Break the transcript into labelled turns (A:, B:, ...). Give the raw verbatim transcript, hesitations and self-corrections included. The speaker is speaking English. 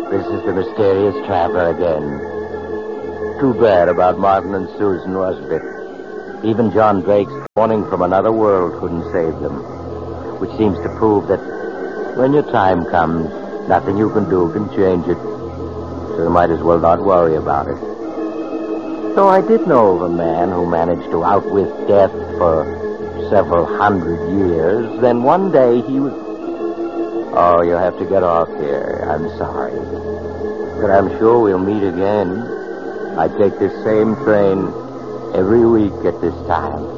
A: This is the mysterious traveler again. Too bad about Martin and Susan, wasn't it? Even John Drake's warning from another world couldn't save them. Which seems to prove that when your time comes, nothing you can do can change it. So you might as well not worry about it. So I did know of a man who managed to outwit death for several hundred years. Then one day he was... Oh, you have to get off here. I'm sorry. But I'm sure we'll meet again. I take this same train every week at this time.